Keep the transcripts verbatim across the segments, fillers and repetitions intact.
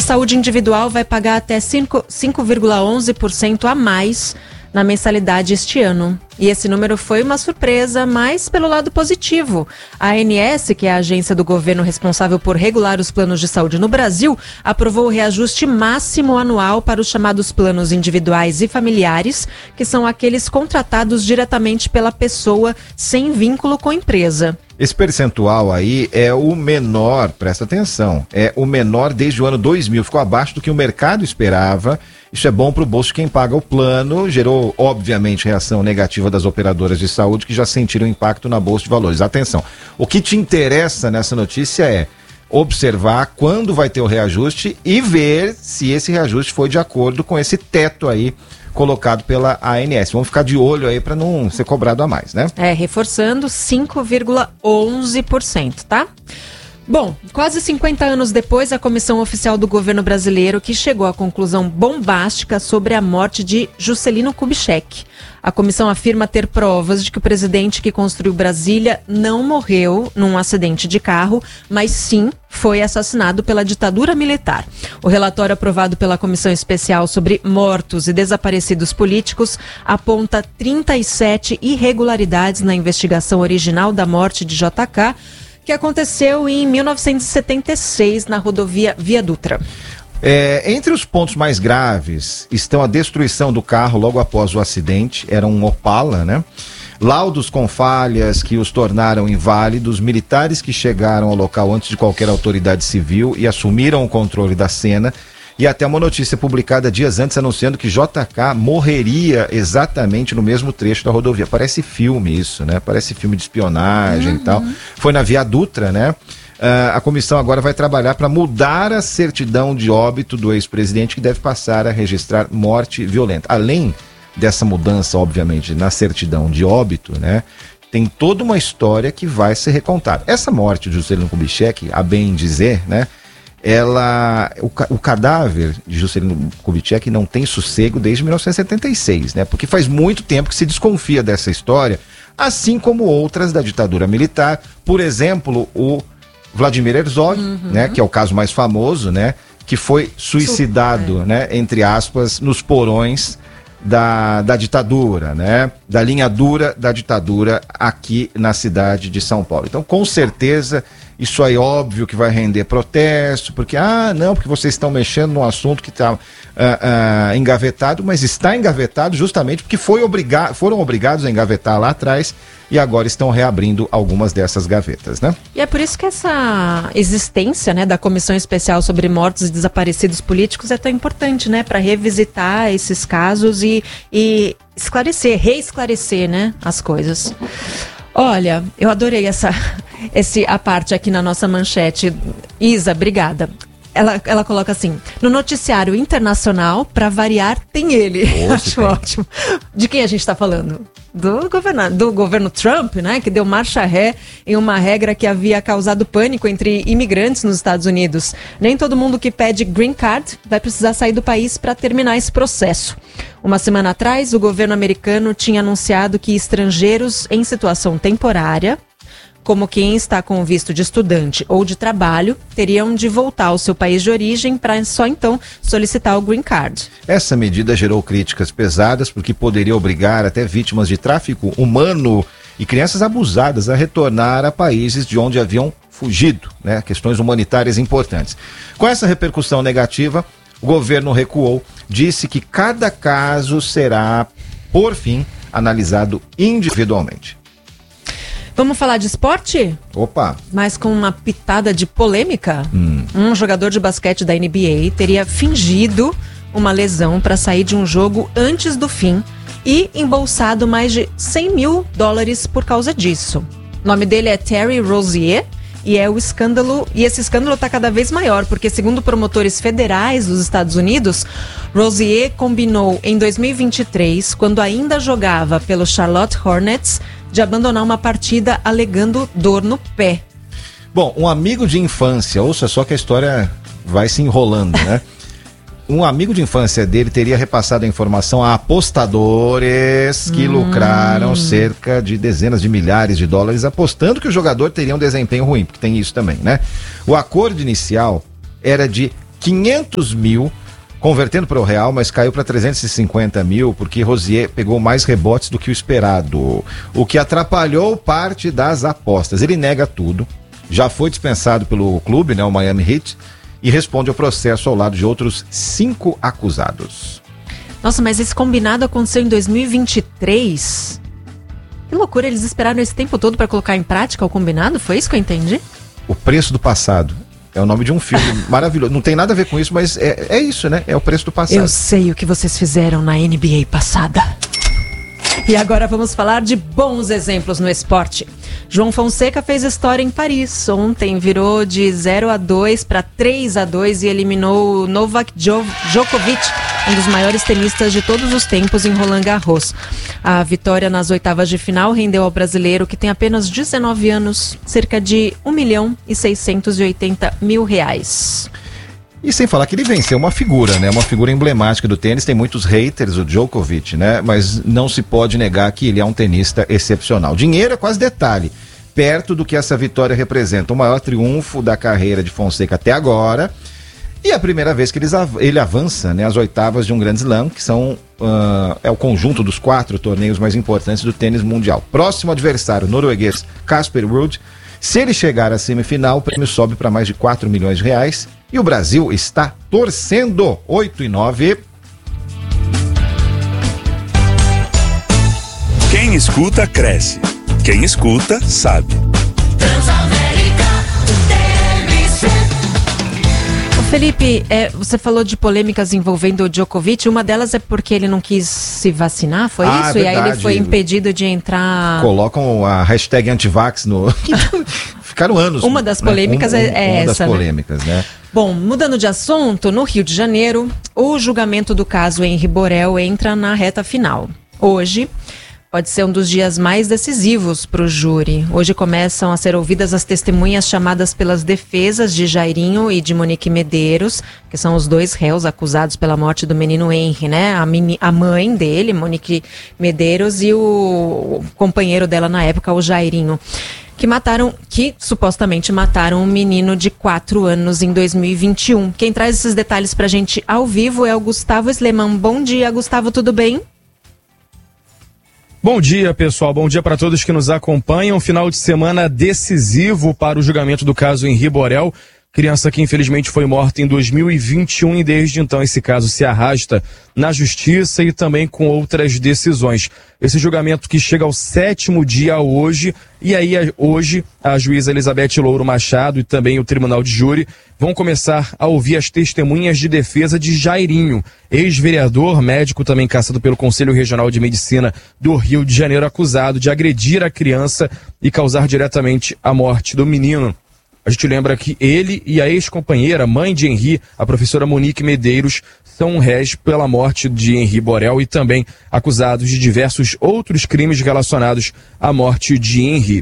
saúde individual vai pagar até cinco vírgula onze por cento a mais na mensalidade este ano. E esse número foi uma surpresa, mas pelo lado positivo. A ANS, que é a agência do governo responsável por regular os planos de saúde no Brasil, aprovou o reajuste máximo anual para os chamados planos individuais e familiares, que são aqueles contratados diretamente pela pessoa sem vínculo com a empresa. Esse percentual aí é o menor, presta atenção, é o menor desde o ano dois mil, ficou abaixo do que o mercado esperava. Isso é bom para o bolso de quem paga o plano, gerou, obviamente, reação negativa das operadoras de saúde que já sentiram impacto na Bolsa de Valores. Atenção, o que te interessa nessa notícia é observar quando vai ter o reajuste e ver se esse reajuste foi de acordo com esse teto aí colocado pela A N S. Vamos ficar de olho aí para não ser cobrado a mais, né? É, reforçando cinco vírgula onze por cento, tá? Bom, quase cinquenta anos depois, a Comissão Oficial do Governo Brasileiro que chegou à conclusão bombástica sobre a morte de Juscelino Kubitschek. A comissão afirma ter provas de que o presidente que construiu Brasília não morreu num acidente de carro, mas sim foi assassinado pela ditadura militar. O relatório aprovado pela Comissão Especial sobre Mortos e Desaparecidos Políticos aponta trinta e sete irregularidades na investigação original da morte de J K, que aconteceu em mil novecentos e setenta e seis na rodovia Via Dutra. É, entre os pontos mais graves estão a destruição do carro logo após o acidente, era um Opala, né? Laudos com falhas que os tornaram inválidos, militares que chegaram ao local antes de qualquer autoridade civil e assumiram o controle da cena, e até uma notícia publicada dias antes anunciando que J K morreria exatamente no mesmo trecho da rodovia. Parece filme isso, né? Parece filme de espionagem uhum. e tal. Foi na Via Dutra, né? Uh, a comissão agora vai trabalhar para mudar a certidão de óbito do ex-presidente, que deve passar a registrar morte violenta. Além dessa mudança, obviamente, na certidão de óbito, né? Tem toda uma história que vai ser recontada. Essa morte de Juscelino Kubitschek, a bem dizer, né? Ela, o, o cadáver de Juscelino Kubitschek não tem sossego desde mil novecentos e setenta e seis, né? Porque faz muito tempo que se desconfia dessa história, assim como outras da ditadura militar. Por exemplo, o Vladimir Herzog, uhum. né? Que é o caso mais famoso, né? Que foi suicidado, Super. né? Entre aspas, nos porões da, da ditadura, né? Da linha dura da ditadura aqui na cidade de São Paulo. Então, com certeza, isso aí óbvio que vai render protesto, porque, ah, não, porque vocês estão mexendo num assunto que está uh, uh, engavetado, mas está engavetado justamente porque foi obriga- foram obrigados a engavetar lá atrás e agora estão reabrindo algumas dessas gavetas, né? E é por isso que essa existência, né, da Comissão Especial sobre Mortos e Desaparecidos Políticos é tão importante, né, para revisitar esses casos e, e esclarecer, reesclarecer, né, as coisas. Olha, eu adorei essa, esse, a parte aqui na nossa manchete. Isa, obrigada. Ela, ela coloca assim: no noticiário internacional, para variar, tem ele. Nossa, Acho tem. ótimo. De quem a gente está falando? Do governo, do governo Trump, né? Que deu marcha ré em uma regra que havia causado pânico entre imigrantes nos Estados Unidos. Nem todo mundo que pede green card vai precisar sair do país para terminar esse processo. Uma semana atrás, o governo americano tinha anunciado que estrangeiros em situação temporária, como quem está com visto de estudante ou de trabalho, teriam de voltar ao seu país de origem para só então solicitar o green card. Essa medida gerou críticas pesadas porque poderia obrigar até vítimas de tráfico humano e crianças abusadas a retornar a países de onde haviam fugido, né? Questões humanitárias importantes. Com essa repercussão negativa, o governo recuou, disse que cada caso será, por fim, analisado individualmente. Vamos falar de esporte? Opa! Mas com uma pitada de polêmica. Hum. Um jogador de basquete da N B A teria fingido uma lesão para sair de um jogo antes do fim e embolsado mais de cem mil dólares por causa disso. O nome dele é Terry Rozier e é o escândalo, e esse escândalo está cada vez maior, porque segundo promotores federais dos Estados Unidos, Rozier combinou em dois mil e vinte e três, quando ainda jogava pelo Charlotte Hornets, de abandonar uma partida alegando dor no pé. Bom, um amigo de infância, ouça só que a história vai se enrolando, né? Um amigo de infância dele teria repassado a informação a apostadores que hum. lucraram cerca de dezenas de milhares de dólares apostando que o jogador teria um desempenho ruim, porque tem isso também, né? O acordo inicial era de quinhentos mil, convertendo para o real, mas caiu para trezentos e cinquenta mil, porque Rosier pegou mais rebotes do que o esperado, o que atrapalhou parte das apostas. Ele nega tudo, já foi dispensado pelo clube, né, o Miami Heat, e responde ao processo ao lado de outros cinco acusados. Nossa, mas esse combinado aconteceu em dois mil e vinte e três? Que loucura, eles esperaram esse tempo todo para colocar em prática o combinado? Foi isso que eu entendi? O Preço do Passado. É o nome de um filme maravilhoso. Não tem nada a ver com isso, mas é, é isso, né? É o preço do passado. Eu sei o que vocês fizeram na N B A passada. E agora vamos falar de bons exemplos no esporte. João Fonseca fez história em Paris. Ontem virou de zero a dois para três a dois e eliminou Novak Djokovic, um dos maiores tenistas de todos os tempos, em Roland Garros. A vitória nas oitavas de final rendeu ao brasileiro, que tem apenas dezenove anos, cerca de um milhão e seiscentos e oitenta mil reais. E sem falar que ele venceu uma figura, né? Uma figura emblemática do tênis. Tem muitos haters, o Djokovic, né? Mas não se pode negar que ele é um tenista excepcional. Dinheiro é quase detalhe, perto do que essa vitória representa. O maior triunfo da carreira de Fonseca até agora. E é a primeira vez que ele avança, né, as oitavas de um Grand Slam, que são uh, é o conjunto dos quatro torneios mais importantes do tênis mundial. Próximo adversário, norueguês Casper Ruud. Se ele chegar à semifinal, o prêmio sobe para mais de quatro milhões de reais. E o Brasil está torcendo. Oito e nove. Quem escuta, cresce. Quem escuta, sabe. Felipe, é, você falou de polêmicas envolvendo o Djokovic. Uma delas é porque ele não quis se vacinar, foi ah, isso? Verdade. E aí ele foi impedido de entrar... Colocam a hashtag antivax no... Ficaram anos. Uma das polêmicas né? um, um, é essa, Uma das né? polêmicas, né? Bom, mudando de assunto, no Rio de Janeiro, o julgamento do caso Henri Borel entra na reta final. Hoje... pode ser um dos dias mais decisivos para o júri. Hoje começam a ser ouvidas as testemunhas chamadas pelas defesas de Jairinho e de Monique Medeiros, que são os dois réus acusados pela morte do menino Henri, né? A, mini, a mãe dele, Monique Medeiros, e o companheiro dela na época, o Jairinho, que mataram, que supostamente mataram um menino de quatro anos em dois mil e vinte e um. Quem traz esses detalhes para a gente ao vivo é o Gustavo Sleman. Bom dia, Gustavo, tudo bem? Bom dia, pessoal. Bom dia para todos que nos acompanham. Final de semana decisivo para o julgamento do caso Henri Borel, criança que infelizmente foi morta em dois mil e vinte e um e desde então esse caso se arrasta na justiça e também com outras decisões. Esse julgamento que chega ao sétimo dia hoje, e aí hoje a juíza Elizabeth Louro Machado e também o tribunal de júri vão começar a ouvir as testemunhas de defesa de Jairinho, ex-vereador, médico também caçado pelo Conselho Regional de Medicina do Rio de Janeiro, acusado de agredir a criança e causar diretamente a morte do menino. A gente lembra que ele e a ex-companheira, mãe de Henri, a professora Monique Medeiros, são réis pela morte de Henri Borel e também acusados de diversos outros crimes relacionados à morte de Henri.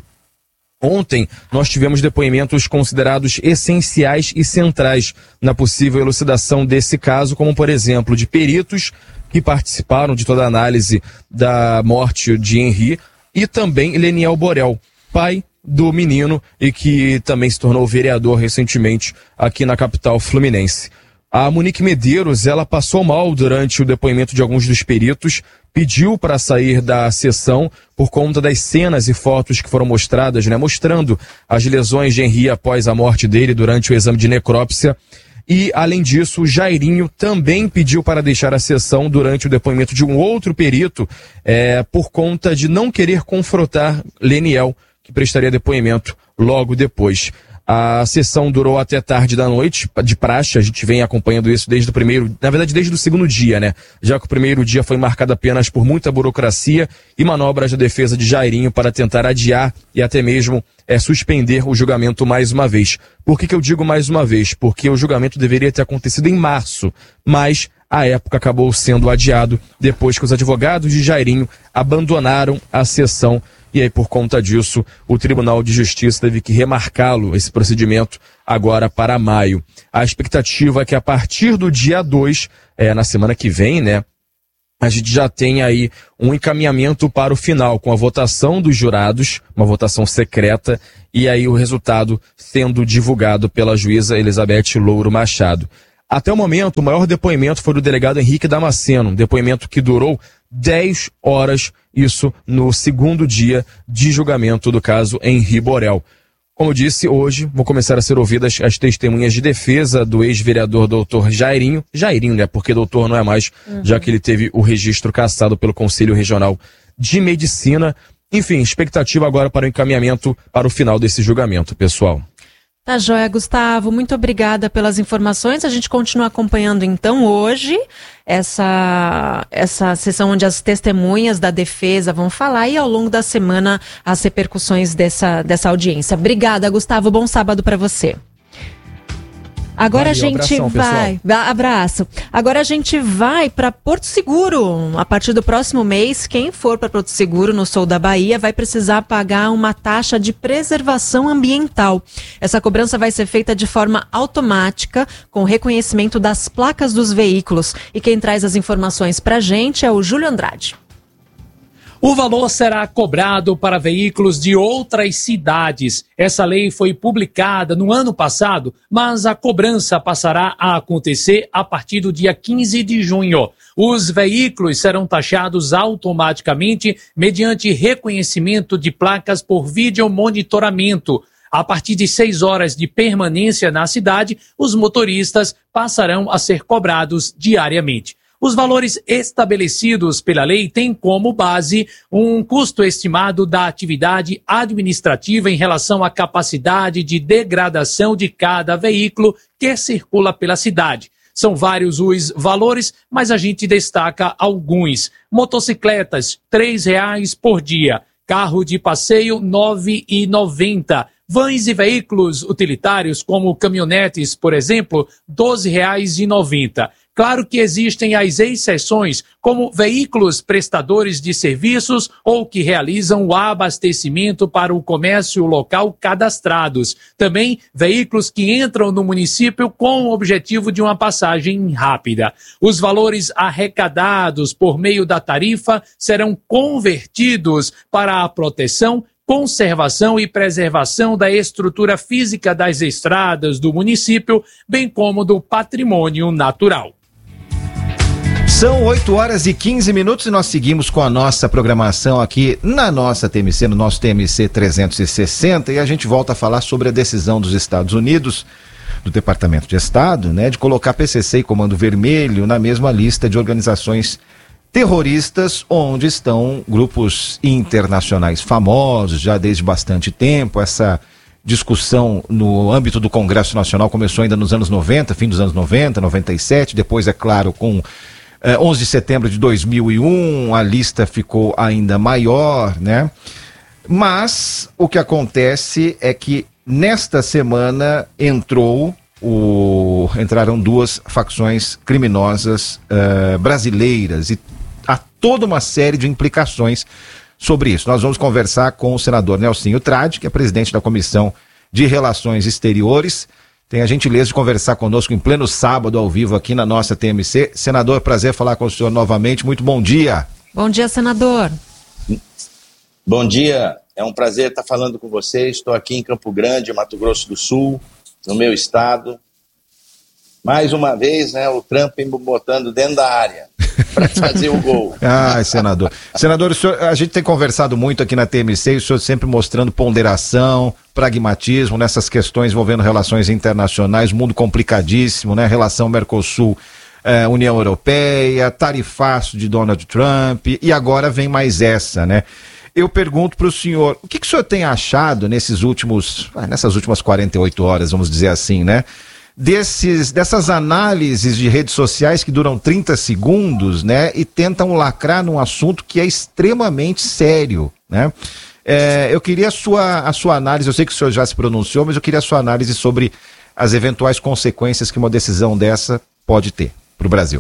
Ontem, nós tivemos depoimentos considerados essenciais e centrais na possível elucidação desse caso, como, por exemplo, de peritos que participaram de toda a análise da morte de Henri e também Leniel Borel, pai do menino e que também se tornou vereador recentemente aqui na capital fluminense. A Monique Medeiros, ela passou mal durante o depoimento de alguns dos peritos, pediu para sair da sessão por conta das cenas e fotos que foram mostradas, né, mostrando as lesões de Henri após a morte dele durante o exame de necrópsia. E, além disso, o Jairinho também pediu para deixar a sessão durante o depoimento de um outro perito, é, por conta de não querer confrontar Leniel, que prestaria depoimento logo depois. A sessão durou até tarde da noite, de praxe, a gente vem acompanhando isso desde o primeiro, na verdade desde o segundo dia, né? Já que o primeiro dia foi marcado apenas por muita burocracia e manobras da defesa de Jairinho para tentar adiar e até mesmo é, suspender o julgamento mais uma vez. Por que que eu digo mais uma vez? Porque o julgamento deveria ter acontecido em março, mas a época acabou sendo adiado depois que os advogados de Jairinho abandonaram a sessão. E aí, por conta disso, o Tribunal de Justiça teve que remarcá-lo, esse procedimento, agora para maio. A expectativa é que a partir do dia dois, é, na semana que vem, né, a gente já tem aí um encaminhamento para o final, com a votação dos jurados, uma votação secreta, e aí o resultado sendo divulgado pela juíza Elizabeth Louro Machado. Até o momento, o maior depoimento foi do delegado Henrique Damasceno, um depoimento que durou dez horas, isso no segundo dia de julgamento do caso Henri Borel. Como eu disse, hoje vão começar a ser ouvidas as testemunhas de defesa do ex-vereador doutor Jairinho. Jairinho, né? Porque doutor não é mais, uhum. já que ele teve o registro cassado pelo Conselho Regional de Medicina. Enfim, expectativa agora para o encaminhamento para o final desse julgamento, pessoal. Tá joia, Gustavo. Muito obrigada pelas informações. A gente continua acompanhando, então, hoje, essa, essa sessão onde as testemunhas da defesa vão falar e, ao longo da semana, as repercussões dessa, dessa audiência. Obrigada, Gustavo. Bom sábado para você. Agora Valeu, a gente abração, vai, pessoal. Abraço. Agora a gente vai para Porto Seguro. A partir do próximo mês, quem for para Porto Seguro, no sul da Bahia, vai precisar pagar uma taxa de preservação ambiental. Essa cobrança vai ser feita de forma automática, com reconhecimento das placas dos veículos. E quem traz as informações para a gente é o Júlio Andrade. O valor será cobrado para veículos de outras cidades. Essa lei foi publicada no ano passado, mas a cobrança passará a acontecer a partir do dia quinze de junho. Os veículos serão taxados automaticamente mediante reconhecimento de placas por videomonitoramento. A partir de seis horas de permanência na cidade, os motoristas passarão a ser cobrados diariamente. Os valores estabelecidos pela lei têm como base um custo estimado da atividade administrativa em relação à capacidade de degradação de cada veículo que circula pela cidade. São vários os valores, mas a gente destaca alguns. Motocicletas, três reais por dia. Carro de passeio, nove reais e noventa centavos. Vans e veículos utilitários, como caminhonetes, por exemplo, doze reais e noventa centavos. Claro que existem as exceções, como veículos prestadores de serviços ou que realizam o abastecimento para o comércio local cadastrados. Também veículos que entram no município com o objetivo de uma passagem rápida. Os valores arrecadados por meio da tarifa serão convertidos para a proteção, conservação e preservação da estrutura física das estradas do município, bem como do patrimônio natural. São oito horas e quinze minutos e nós seguimos com a nossa programação aqui na nossa T M C, no nosso T M C trezentos e sessenta, e a gente volta a falar sobre a decisão dos Estados Unidos, do Departamento de Estado, né, de colocar P C C e Comando Vermelho na mesma lista de organizações terroristas, onde estão grupos internacionais famosos já desde bastante tempo. Essa discussão no âmbito do Congresso Nacional começou ainda nos anos noventa, fim dos anos noventa, noventa e sete, depois, é claro, com eh, onze de setembro de dois mil e um, a lista ficou ainda maior, né? Mas o que acontece é que nesta semana entrou o, entraram duas facções criminosas uh, brasileiras e há toda uma série de implicações sobre isso. Nós vamos conversar com o senador Nelsinho Trade, que é presidente da Comissão de Relações Exteriores. Tem a gentileza de conversar conosco em pleno sábado, ao vivo, aqui na nossa T M C. Senador, prazer falar com o senhor novamente. Muito bom dia. Bom dia, senador. Bom dia. É um prazer estar falando com vocês. Estou aqui em Campo Grande, Mato Grosso do Sul, no meu estado. Mais uma vez, né, o Trump me botando dentro da área para fazer o gol. Ai, senador. Senador, o senhor, a gente tem conversado muito aqui na T M C e o senhor sempre mostrando ponderação, pragmatismo nessas questões envolvendo relações internacionais, mundo complicadíssimo, né? Relação Mercosul, eh, União Europeia, tarifaço de Donald Trump, e agora vem mais essa, né? Eu pergunto para o senhor, o que, que o senhor tem achado nesses últimos, nessas últimas quarenta e oito horas, vamos dizer assim, né? Desses, dessas análises de redes sociais que duram trinta segundos, né, e tentam lacrar num assunto que é extremamente sério, né? É, eu queria a sua, a sua análise, eu sei que o senhor já se pronunciou, mas eu queria a sua análise sobre as eventuais consequências que uma decisão dessa pode ter para o Brasil.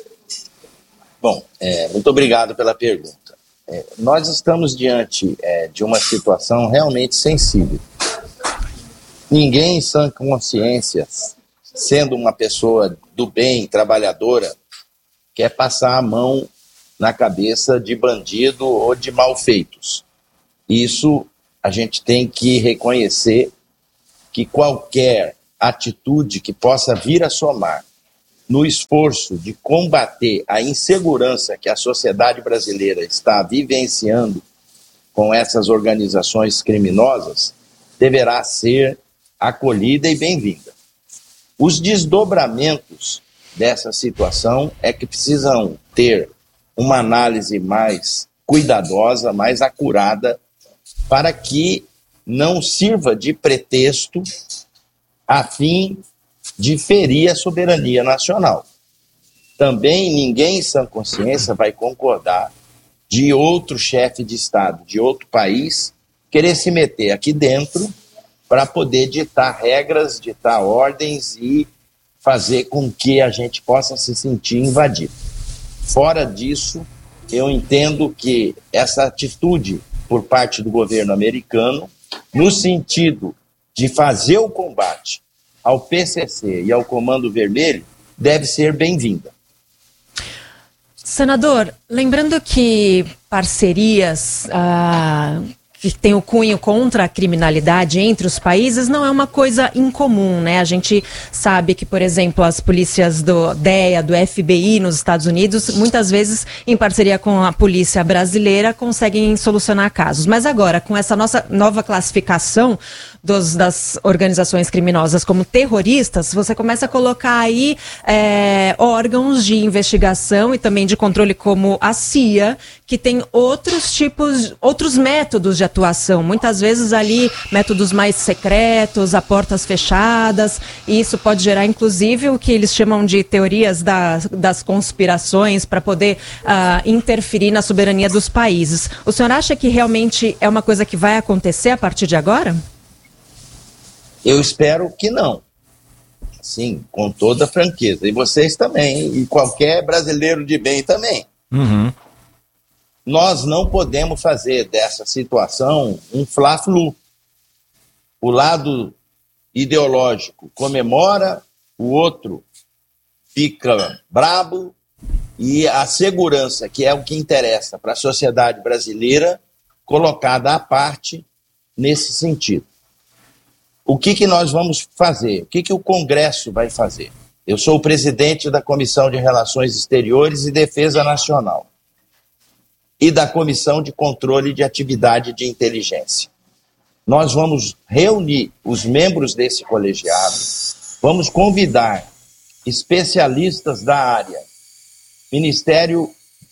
Bom, é, muito obrigado pela pergunta. É, nós estamos diante é, de uma situação realmente sensível. Ninguém em sã consciência, sendo uma pessoa do bem, trabalhadora, quer passar a mão na cabeça de bandido ou de malfeitos. Isso a gente tem que reconhecer que qualquer atitude que possa vir a somar no esforço de combater a insegurança que a sociedade brasileira está vivenciando com essas organizações criminosas, deverá ser acolhida e bem-vinda. Os desdobramentos dessa situação é que precisam ter uma análise mais cuidadosa, mais acurada, para que não sirva de pretexto a fim de ferir a soberania nacional. Também ninguém em sã consciência vai concordar de outro chefe de Estado, de outro país, querer se meter aqui dentro para poder ditar regras, ditar ordens e fazer com que a gente possa se sentir invadido. Fora disso, eu entendo que essa atitude por parte do governo americano, no sentido de fazer o combate ao P C C e ao Comando Vermelho, deve ser bem-vinda. Senador, lembrando que parcerias ah, que tem o cunho contra a criminalidade entre os países não é uma coisa incomum, né? A gente sabe que, por exemplo, as polícias do D E A, do F B I nos Estados Unidos, muitas vezes, em parceria com a polícia brasileira, conseguem solucionar casos. Mas agora, com essa nossa nova classificação dos, das organizações criminosas como terroristas, você começa a colocar aí é, órgãos de investigação e também de controle como a C I A, que tem outros tipos, outros métodos de atuação, muitas vezes ali métodos mais secretos, a portas fechadas, e isso pode gerar inclusive o que eles chamam de teorias da, das conspirações para poder uh, interferir na soberania dos países. O senhor acha que realmente é uma coisa que vai acontecer a partir de agora? Eu espero que não. Sim, com toda franqueza. E vocês também, e qualquer brasileiro de bem também. Uhum. Nós não podemos fazer dessa situação um fla-flu. O lado ideológico comemora, o outro fica brabo, e a segurança, que é o que interessa para a sociedade brasileira, colocada à parte nesse sentido. O que, que nós vamos fazer? O que, que o Congresso vai fazer? Eu sou o presidente da Comissão de Relações Exteriores e Defesa Nacional e da Comissão de Controle de Atividade de Inteligência. Nós vamos reunir os membros desse colegiado, vamos convidar especialistas da área, Ministério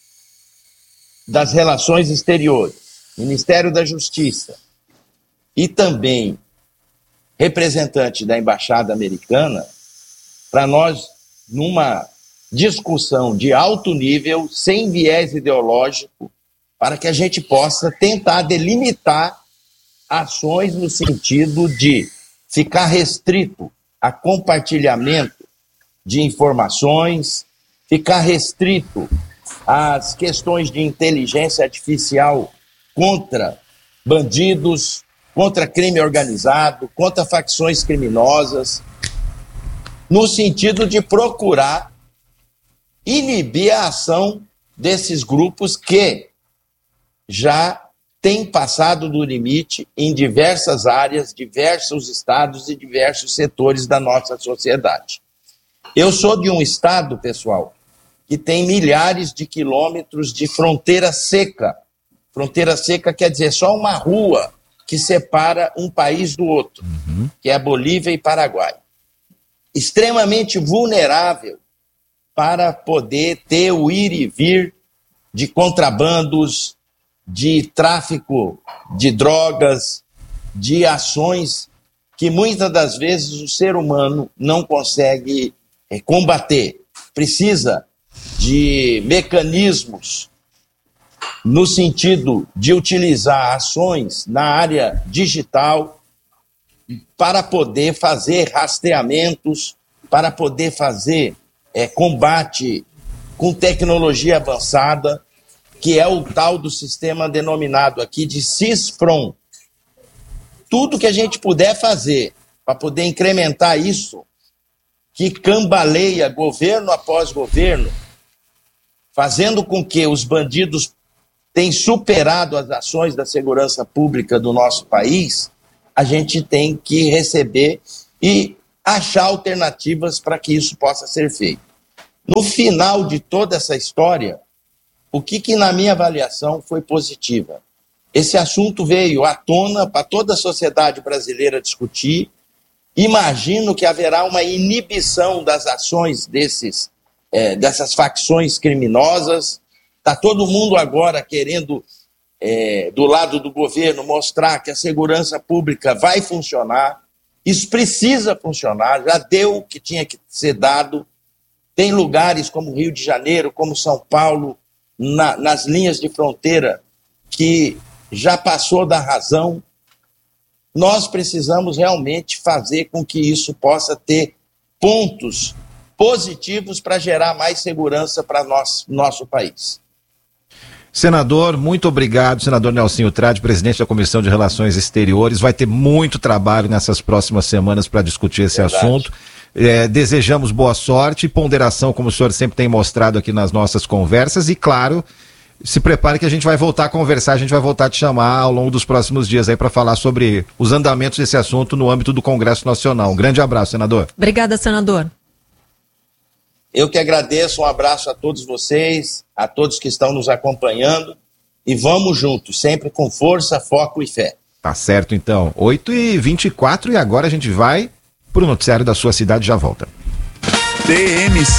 das Relações Exteriores, Ministério da Justiça e também representante da Embaixada Americana, para nós, numa discussão de alto nível, sem viés ideológico, para que a gente possa tentar delimitar ações no sentido de ficar restrito a compartilhamento de informações, ficar restrito às questões de inteligência artificial contra bandidos, contra crime organizado, contra facções criminosas, no sentido de procurar inibir a ação desses grupos que já têm passado do limite em diversas áreas, diversos estados e diversos setores da nossa sociedade. Eu sou de um estado, pessoal, que tem milhares de quilômetros de fronteira seca. Fronteira seca quer dizer só uma rua que separa um país do outro, uhum. que é a Bolívia e Paraguai. Extremamente vulnerável para poder ter o ir e vir de contrabandos, de tráfico de drogas, de ações que muitas das vezes o ser humano não consegue é, combater. Precisa de mecanismos no sentido de utilizar ações na área digital para poder fazer rastreamentos, para poder fazer é, combate com tecnologia avançada, que é o tal do sistema denominado aqui de CISFRON. Tudo que a gente puder fazer para poder incrementar isso, que cambaleia governo após governo, fazendo com que os bandidos tenham superado as ações da segurança pública do nosso país, a gente tem que receber e achar alternativas para que isso possa ser feito. No final de toda essa história, o que, que na minha avaliação foi positiva? Esse assunto veio à tona para toda a sociedade brasileira discutir. Imagino que haverá uma inibição das ações desses, é, dessas facções criminosas. Está todo mundo agora querendo, é, do lado do governo, mostrar que a segurança pública vai funcionar. Isso precisa funcionar, já deu o que tinha que ser dado. Tem lugares como Rio de Janeiro, como São Paulo, na, nas linhas de fronteira, que já passou da razão. Nós precisamos realmente fazer com que isso possa ter pontos positivos para gerar mais segurança para nosso, nosso país. Senador, muito obrigado, senador Nelsinho Trade, presidente da Comissão de Relações Exteriores. Vai ter muito trabalho nessas próximas semanas para discutir esse Verdade. assunto. É, desejamos boa sorte e ponderação, como o senhor sempre tem mostrado aqui nas nossas conversas, e claro, se prepare que a gente vai voltar a conversar, a gente vai voltar a te chamar ao longo dos próximos dias aí para falar sobre os andamentos desse assunto no âmbito do Congresso Nacional. Um grande abraço, senador. Obrigada, senador. Eu que agradeço, um abraço a todos vocês, a todos que estão nos acompanhando, e vamos juntos, sempre com força, foco e fé. Tá certo, então. oito e vinte e quatro e agora a gente vai pro noticiário da sua cidade, já volta. T M